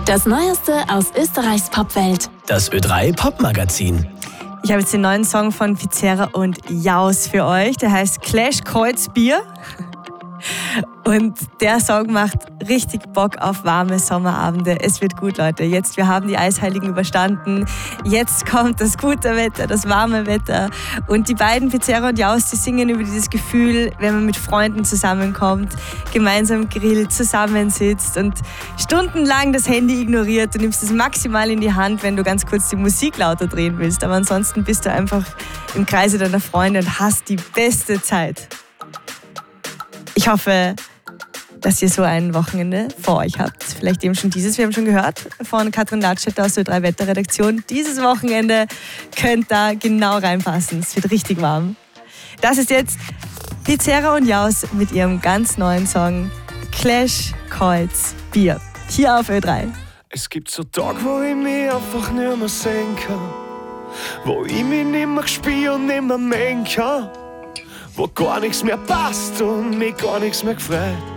Das Neueste aus Österreichs Popwelt. Das Ö3 Popmagazin. Ich habe jetzt den neuen Song von Pizerra und Jaus für euch. Der heißt Clash Kreuz Bier. Und der Song macht richtig Bock auf warme Sommerabende. Es wird gut, Leute. Jetzt, wir haben die Eisheiligen überstanden. Jetzt kommt das gute Wetter, das warme Wetter. Und die beiden, Pizerra und Jaus, die singen über dieses Gefühl, wenn man mit Freunden zusammenkommt, gemeinsam grillt, zusammensitzt und stundenlang das Handy ignoriert. Du nimmst es maximal in die Hand, wenn du ganz kurz die Musik lauter drehen willst. Aber ansonsten bist du einfach im Kreise deiner Freunde und hast die beste Zeit. Ich hoffe, dass ihr so ein Wochenende vor euch habt. Vielleicht eben schon dieses, wir haben schon gehört von Katrin Latschet aus der Ö3 Wetterredaktion. Dieses Wochenende könnt da genau reinpassen. Es wird richtig warm. Das ist jetzt Pizerra und Jaus mit ihrem ganz neuen Song Clash Kreuz Bier. Hier auf Ö3. Es gibt so Tage, wo ich mich einfach nicht mehr sehen kann. Wo ich mich nicht mehr spüre und nicht mehr mengen kann. Wo gar nichts mehr passt und mich gar nichts mehr gefreut.